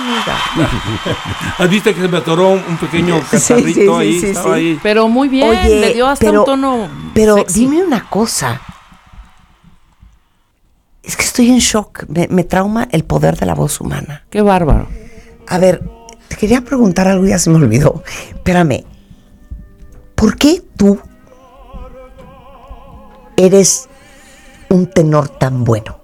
amiga. ¿Has visto que se me atoró un pequeño catarrito ahí? Sí. Ahí. Pero muy bien, Oye, le dio hasta un tono Pero sexy. dime una cosa. Es que estoy en shock. Me trauma el poder de la voz humana. Qué bárbaro. A ver, te quería preguntar algo y ya se me olvidó. Espérame. ¿Por qué tú eres un tenor tan bueno?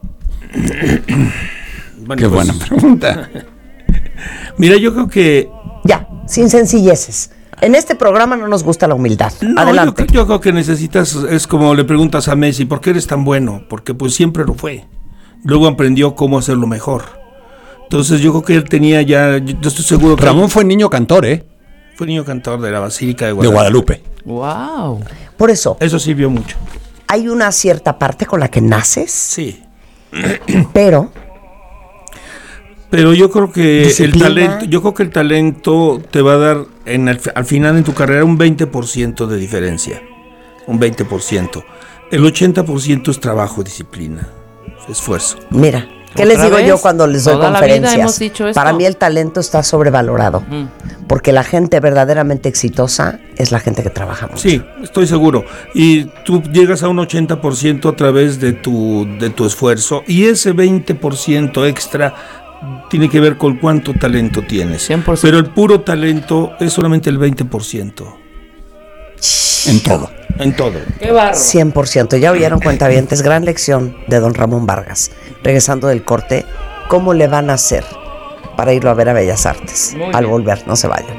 Bueno, Qué buena pregunta. Mira, yo creo que... Ya, sin sencilleces. En este programa no nos gusta la humildad. No, Adelante. yo creo que necesitas, es como le preguntas a Messi, ¿por qué eres tan bueno? Porque pues siempre lo fue. Luego aprendió cómo hacerlo mejor. Entonces yo creo que él tenía ya, yo estoy seguro que... Ramón fue niño cantor, Fue niño cantor de la Basílica de de Guadalupe. Guadalupe. Wow. Por eso, Eso sirvió mucho. hay una cierta parte con la que naces, Sí. pero Pero yo creo que Disciplina. el talento te va a dar al final en tu carrera un 20% de diferencia. Un 20%. El 80% es trabajo, disciplina, esfuerzo. mira, ¿qué ¿Otra les digo vez? yo cuando les doy Toda la vida conferencias? hemos dicho esto. Para mí el talento está sobrevalorado, porque la gente verdaderamente exitosa es la gente que trabaja mucho. Sí, estoy seguro. Y tú llegas a un 80% a través de tu esfuerzo, y ese 20% extra tiene que ver con cuánto talento tienes. 100%. Pero el puro talento es solamente el 20%. En todo. En todo. Qué bárbaro. 100%. Ya oyeron, cuentavientes, gran lección de don Ramón Vargas. Regresando del corte, ¿cómo le van a hacer para irlo a ver a Bellas Artes? Muy Al bien. volver, no se vayan.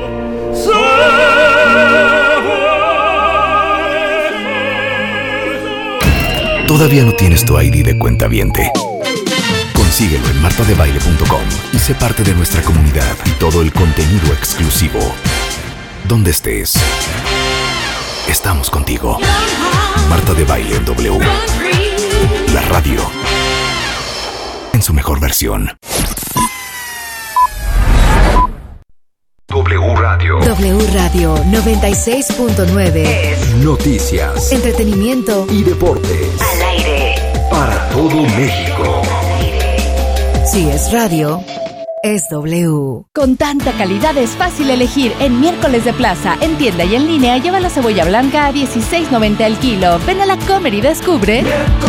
¿Todavía no tienes tu ID de cuentaviente? Consíguelo en martadebaile.com y sé parte de nuestra comunidad y todo el contenido exclusivo. Donde estés, estamos contigo. Marta de Baile en W. La radio en su mejor versión. W Radio. W Radio 96.9. Noticias, Entretenimiento y deportes. al aire. Para todo México. Si es radio, es W. Con tanta calidad es fácil elegir. En Miércoles de Plaza, en tienda y en línea, lleva la cebolla blanca a $16.90 el kilo. Ven a la Comer y descubre.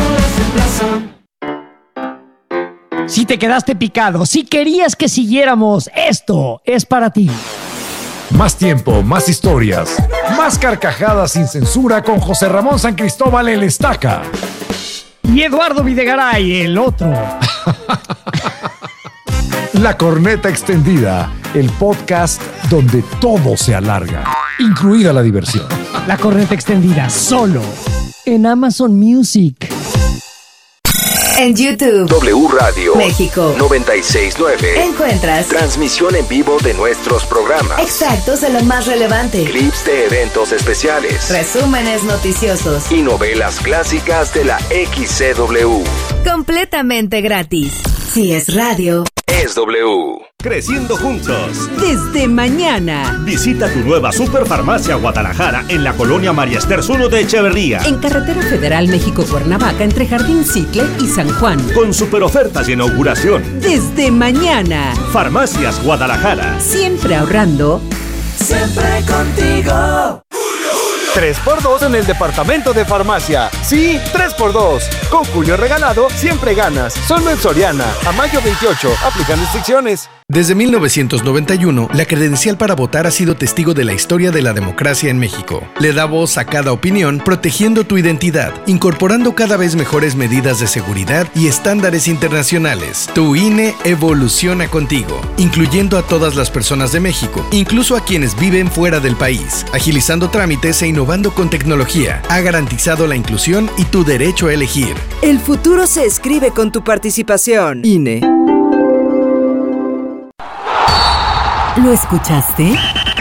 Si te quedaste picado, si querías que siguiéramos, esto es para ti. Más tiempo, más historias, más carcajadas sin censura con José Ramón San Cristóbal el Estaca. Y Eduardo Videgaray, el otro. La Corneta Extendida, el podcast donde todo se alarga, incluida la diversión. La Corneta Extendida, solo en Amazon Music. En YouTube, W Radio México 96.9. encuentras Transmisión en vivo de nuestros programas. extractos de lo más relevante, Clips de eventos especiales. resúmenes noticiosos, Y novelas clásicas de la XCW. completamente gratis. Si es radio, Es W. Creciendo juntos. desde mañana. Visita tu nueva Superfarmacia Guadalajara en la colonia María Esther Zuno de Echeverría. En Carretera Federal México-Cuernavaca, entre Jardín Cicle y San Juan. Con super ofertas de inauguración. Desde mañana. Farmacias Guadalajara. Siempre ahorrando. Siempre contigo. 3x2 en el departamento de farmacia. Sí, 3x2. Con Julio regalado, siempre ganas. Solo en Soriana. A mayo 28. Aplican restricciones. Desde 1991, la credencial para votar ha sido testigo de la historia de la democracia en México. Le da voz a cada opinión, protegiendo tu identidad, incorporando cada vez mejores medidas de seguridad y estándares internacionales. Tu INE evoluciona contigo, incluyendo a todas las personas de México, incluso a quienes viven fuera del país, agilizando trámites e innovando con tecnología. Ha garantizado la inclusión y tu derecho a elegir. El futuro se escribe con tu participación. INE. ¿Lo escuchaste?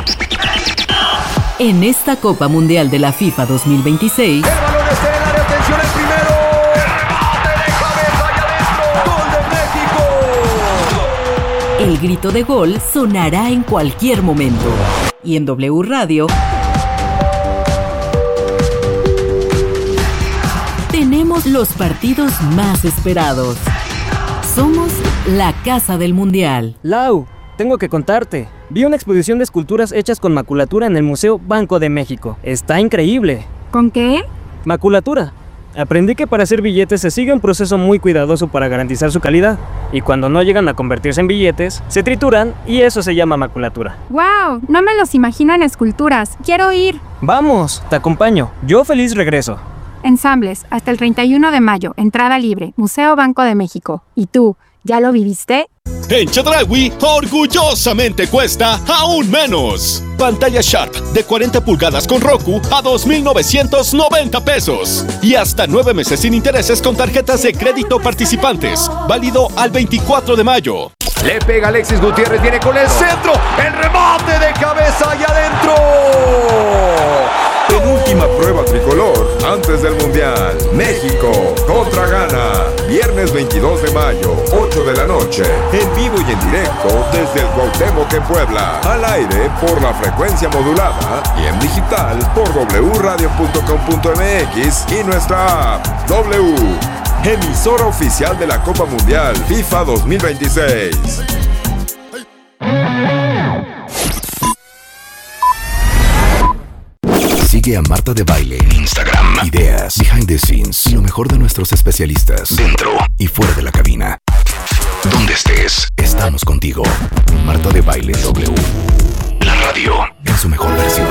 En esta Copa Mundial de la FIFA 2026, Atención el primero. Remate de cabeza y adentro. ¡Gol de México! el grito de gol sonará en cualquier momento. Y en W Radio tenemos los partidos más esperados. Somos La Casa del Mundial. Lau, tengo que contarte. Vi una exposición de esculturas hechas con maculatura en el Museo Banco de México. Está increíble. ¿Con qué? Maculatura. Aprendí que para hacer billetes se sigue un proceso muy cuidadoso para garantizar su calidad. Y cuando no llegan a convertirse en billetes, se trituran y eso se llama maculatura. ¡Wow! No me los imagino en esculturas. Quiero ir. Vamos, te acompaño. Yo feliz regreso. Ensambles, hasta el 31 de mayo. Entrada libre. Museo Banco de México. ¿Y tú, ya lo viviste? En Chedraui, orgullosamente cuesta aún menos. Pantalla Sharp de 40 pulgadas con Roku a 2,990 pesos. Y hasta 9 meses sin intereses con tarjetas de crédito participantes. Válido al 24 de mayo. Le pega Alexis Gutiérrez, viene con el centro. El remate de cabeza y adentro. Penúltima prueba tricolor antes del Mundial. México contra Ghana. Viernes 22 de mayo, 8 de la noche. En vivo y en directo desde el Cuauhtémoc en Puebla. Al aire por la frecuencia modulada y en digital por wradio.com.mx y nuestra app. W, emisora oficial de la Copa Mundial FIFA 2026. Sigue a Marta de Baile en Instagram. Ideas, behind the scenes y lo mejor de nuestros especialistas dentro y fuera de la cabina. Donde estés, estamos contigo. Marta de Baile W. La radio en su mejor versión.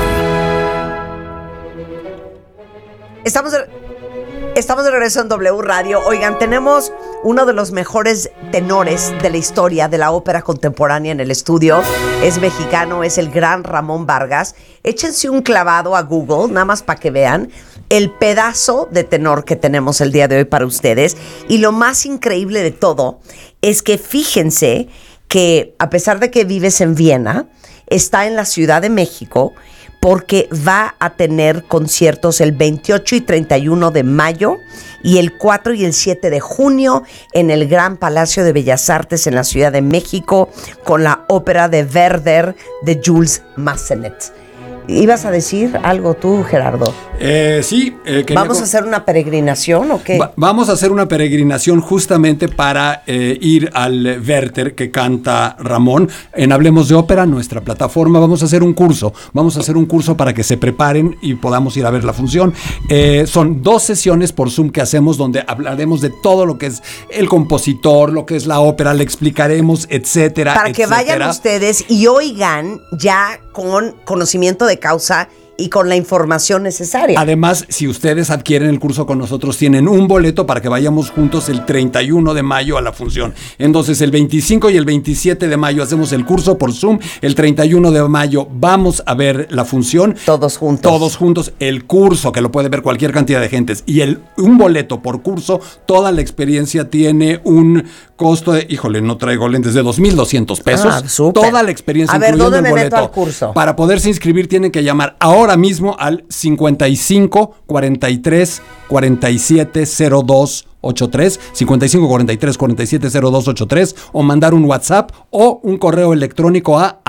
Estamos de regreso en W Radio. Oigan, tenemos uno de los mejores tenores de la historia de la ópera contemporánea en el estudio. Es mexicano, es el gran Ramón Vargas. Échense un clavado a Google, nada más para que vean el pedazo de tenor que tenemos el día de hoy para ustedes. Y lo más increíble de todo es que fíjense que a pesar de que vives en Viena, está en la Ciudad de México porque va a tener conciertos el 28 y 31 de mayo y el 4 y el 7 de junio en el Gran Palacio de Bellas Artes en la Ciudad de México con la ópera de Werther de Jules Massenet. ¿Ibas a decir algo tú, Gerardo? Sí. ¿Vamos a hacer una peregrinación o qué? Vamos a hacer una peregrinación justamente para ir al Werther que canta Ramón. En Hablemos de Ópera, nuestra plataforma, vamos a hacer un curso. Vamos a hacer un curso para que se preparen y podamos ir a ver la función. Son 2 sesiones por Zoom que hacemos donde hablaremos de todo lo que es el compositor, lo que es la ópera, le explicaremos, etcétera. Para que vayan ustedes y oigan ya con conocimiento de causa y con la información necesaria. Además, si ustedes adquieren el curso con nosotros, tienen un boleto para que vayamos juntos el 31 de mayo a la función. Entonces, el 25 y el 27 de mayo hacemos el curso por Zoom. El 31 de mayo vamos a ver la función. Todos juntos. Todos juntos. El curso, que lo puede ver cualquier cantidad de gentes. Y un boleto por curso, toda la experiencia tiene un costo de, no traigo lentes, de 2,200 pesos. Súper. Toda la experiencia, a ver, incluyendo ¿dónde el me boleto. meto al curso? Para poderse inscribir tienen que llamar ahora mismo al 55 43 47 02 83, 55 43 47 02 83, o mandar un WhatsApp o un correo electrónico a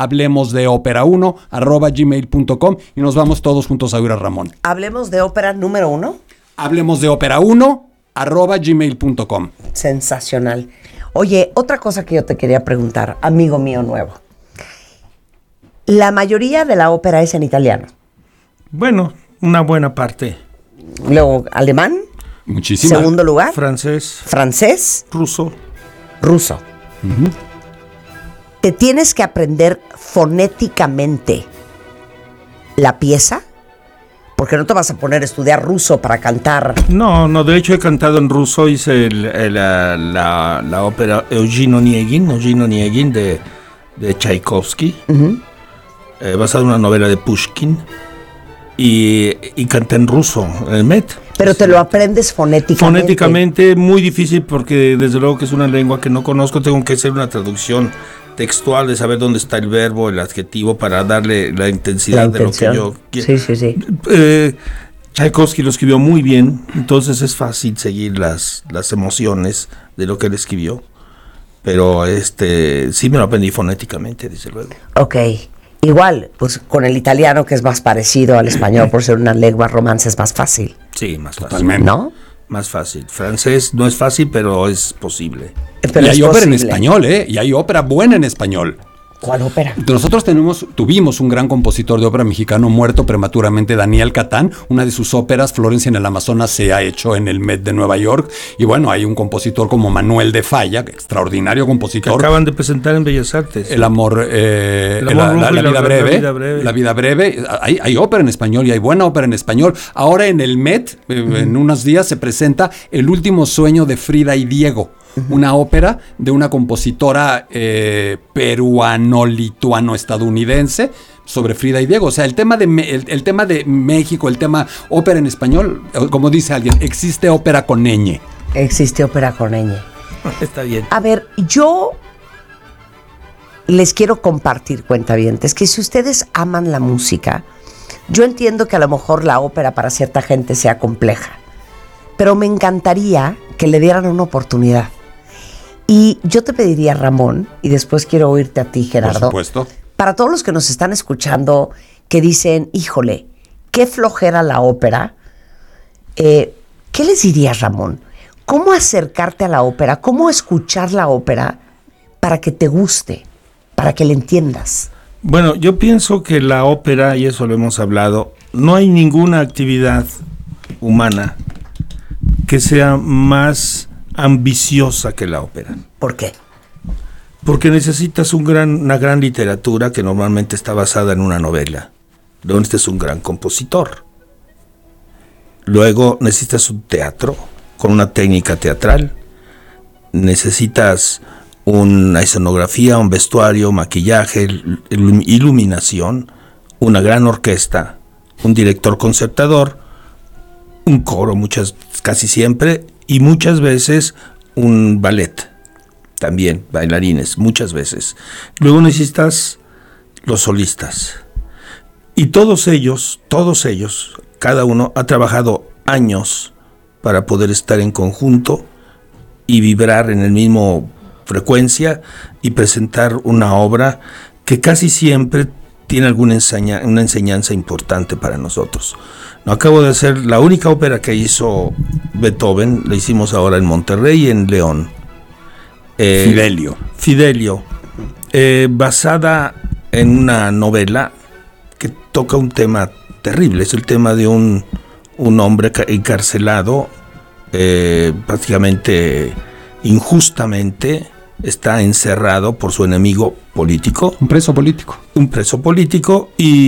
hablemosdeopera1@gmail.com y nos vamos todos juntos a oír a Ramón. Hablemos de ópera número 1. hablemosdeopera1@gmail.com. Sensacional. Oye, otra cosa que yo te quería preguntar, amigo mío nuevo. La mayoría de la ópera es en italiano. Bueno, una buena parte. Luego, alemán. Muchísimo. Segundo lugar. Francés. Ruso. Uh-huh. ¿Te tienes que aprender fonéticamente la pieza? Porque no te vas a poner a estudiar ruso para cantar. No, de hecho he cantado en ruso, hice la ópera Eugene Onegin de Tchaikovsky, basada en una novela de Pushkin, y canté en ruso, en el Met. Pero te lo aprendes fonéticamente. Fonéticamente muy difícil porque desde luego que es una lengua que no conozco, tengo que hacer una traducción textual de saber dónde está el verbo, el adjetivo para darle la intensidad de lo que yo quiero. Sí. Tchaikovsky lo escribió muy bien, entonces es fácil seguir las emociones de lo que él escribió, pero sí me lo aprendí fonéticamente, desde luego. Ok. Igual, pues con el italiano, que es más parecido al español por ser una lengua romance, es más fácil. Sí, más fácil. Totalmente. ¿No? Más fácil. Francés no es fácil, pero es posible. Pero y hay ópera en español, y hay ópera buena en español. ¿Cuál ópera? Nosotros tuvimos un gran compositor de ópera mexicano muerto prematuramente, Daniel Catán. Una de sus óperas, Florencia en el Amazonas, se ha hecho en el Met de Nueva York. Y bueno, hay un compositor como Manuel de Falla, extraordinario compositor. Que acaban de presentar en Bellas Artes. La vida breve. La vida breve. Hay ópera en español y hay buena ópera en español. Ahora en el Met, en unos días, se presenta El último sueño de Frida y Diego. Una ópera de una compositora peruano-lituano-estadounidense sobre Frida y Diego. O sea, el tema de México, el tema ópera en español, como dice alguien, existe ópera con ñ. Existe ópera con ñ. Está bien. A ver, yo les quiero compartir, cuentavientes, que si ustedes aman la música, yo entiendo que a lo mejor la ópera para cierta gente sea compleja, pero me encantaría que le dieran una oportunidad. Y yo te pediría, Ramón, y después quiero oírte a ti, Gerardo. Por supuesto. Para todos los que nos están escuchando, que dicen, híjole, qué flojera la ópera, ¿qué les dirías, Ramón? ¿Cómo acercarte a la ópera? ¿Cómo escuchar la ópera para que te guste, para que la entiendas? Bueno, yo pienso que la ópera, y eso lo hemos hablado, no hay ninguna actividad humana que sea más ambiciosa que la ópera. ¿Por qué? Porque necesitas una gran literatura que normalmente está basada en una novela, donde este es un gran compositor. Luego necesitas un teatro con una técnica teatral, necesitas una escenografía, un vestuario, maquillaje, iluminación, una gran orquesta, un director concertador, un coro casi siempre, y muchas veces un ballet, también bailarines, muchas veces. Luego necesitas los solistas. Y todos ellos, cada uno ha trabajado años para poder estar en conjunto y vibrar en el mismo frecuencia y presentar una obra que casi siempre tiene una enseñanza importante para nosotros. No, acabo de hacer la única ópera que hizo Beethoven, la hicimos ahora en Monterrey y en León. Fidelio. Basada en una novela que toca un tema terrible. Es el tema de un hombre encarcelado, prácticamente injustamente, está encerrado por su enemigo político. Un preso político.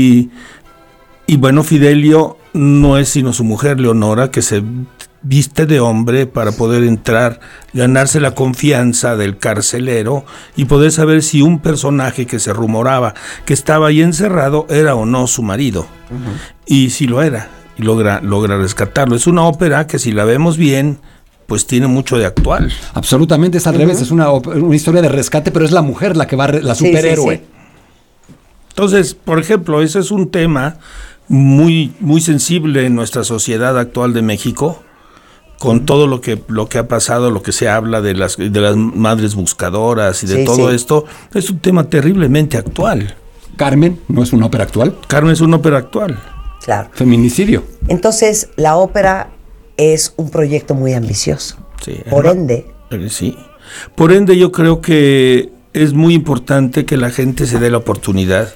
Y bueno, Fidelio no es sino su mujer, Leonora, que se viste de hombre para poder entrar, ganarse la confianza del carcelero y poder saber si un personaje que se rumoraba que estaba ahí encerrado era o no su marido. Uh-huh. Y si lo era, y logra rescatarlo. Es una ópera que, si la vemos bien, pues tiene mucho de actual. Absolutamente, es al revés, es una historia de rescate, pero es la mujer la que va, la superhéroe. Sí. Entonces, por ejemplo, ese es un tema muy, muy sensible en nuestra sociedad actual de México, con todo lo que ha pasado, lo que se habla de las madres buscadoras y de todo esto. Es un tema terriblemente actual. ¿Carmen no es una ópera actual? Carmen es una ópera actual. Claro. Feminicidio. Entonces, la ópera es un proyecto muy ambicioso. Sí. Por ende. Sí. Por ende, yo creo que es muy importante que la gente se dé la oportunidad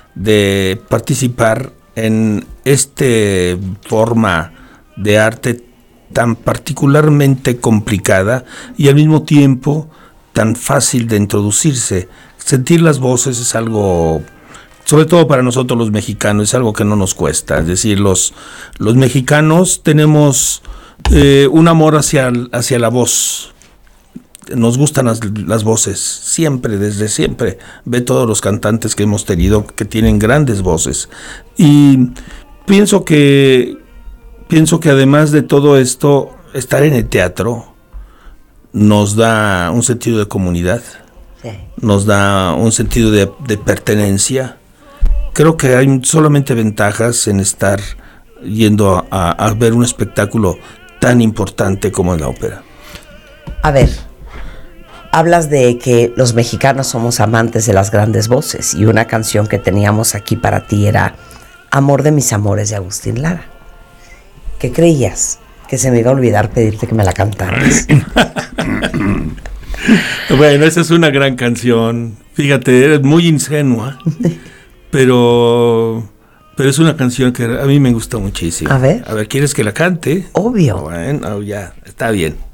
de participar en esta forma de arte tan particularmente complicada y al mismo tiempo tan fácil de introducirse. Sentir las voces es algo, sobre todo para nosotros los mexicanos, es algo que no nos cuesta. Es decir, los mexicanos tenemos un amor hacia la voz. Nos gustan las voces, siempre, desde siempre. Ve todos los cantantes que hemos tenido que tienen grandes voces. Y pienso que además de todo esto, estar en el teatro nos da un sentido de comunidad, nos da un sentido de pertenencia. Creo que hay solamente ventajas en estar yendo a ver un espectáculo tan importante como es la ópera. A ver, hablas de que los mexicanos somos amantes de las grandes voces, y una canción que teníamos aquí para ti era Amor de mis amores, de Agustín Lara. ¿Qué creías? Que se me iba a olvidar pedirte que me la cantaras. Bueno, esa es una gran canción. Fíjate, eres muy ingenua, pero es una canción que a mí me gusta muchísimo. A ver, ¿quieres que la cante? Obvio. Bueno, ya, está bien.